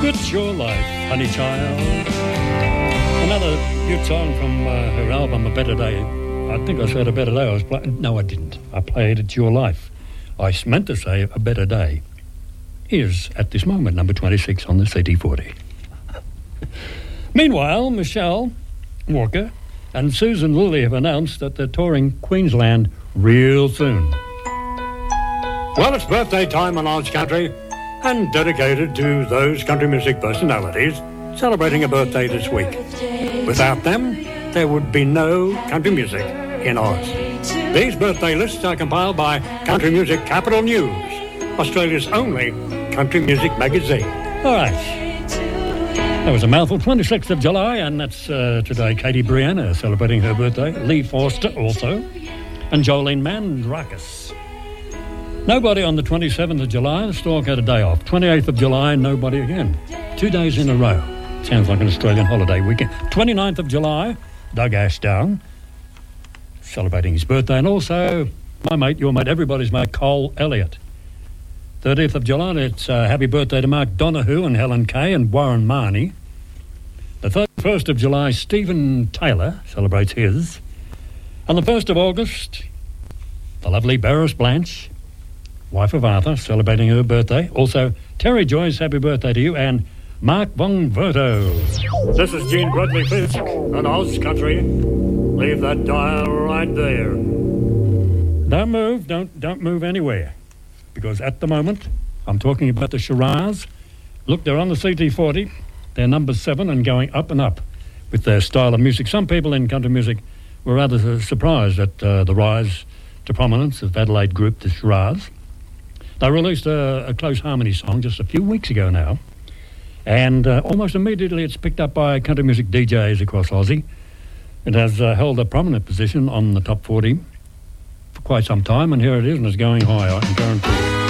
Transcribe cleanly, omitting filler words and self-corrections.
It's Your Life, Honey Child. Another good song from her album, A Better Day. I think I said A Better Day. I was playing. No, I didn't. I played It's Your Life. I meant to say A Better Day. Is, at this moment, number 26 on the CT40. Meanwhile, Michelle Walker and Susan Lilly have announced that they're touring Queensland real soon. Well, it's birthday time in Oz Country, and dedicated to those country music personalities celebrating a birthday this week. Without them, there would be no country music in Oz. These birthday lists are compiled by Country Music Capital News, Australia's only country music magazine. All right. That was a mouthful. 26th of July, and that's today Katie Brianna celebrating her birthday. Lee Forster also, and Jolene Mandrakis. Nobody on the 27th of July. The store got a day off. 28th of July, nobody again. 2 days in a row. Sounds like an Australian holiday weekend. 29th of July, Doug Ashdown celebrating his birthday, and also my mate, your mate, everybody's mate, Cole Elliott. 30th of July, it's happy birthday to Mark Donahue and Helen Kay and Warren Marnie. The 31st of July, Stephen Taylor celebrates his. On the 1st of August, the lovely Beres Blanche, wife of Arthur, celebrating her birthday. Also, Terry Joyce, happy birthday to you, and Mark Von Verto. This is Gene Bradley Fisk on Oz Country. Leave that dial right there. Don't move, don't move anywhere. Because at the moment, I'm talking about the Shiraz. Look, they're on the CT40. They're number 7 and going up and up with their style of music. Some people in country music were rather surprised at the rise to prominence of Adelaide group, the Shiraz. They released a close harmony song just a few weeks ago now. And almost immediately it's picked up by country music DJs across Aussie. It has held a prominent position on the top 40 for quite some time, and here it is, and it's going high, I can guarantee you.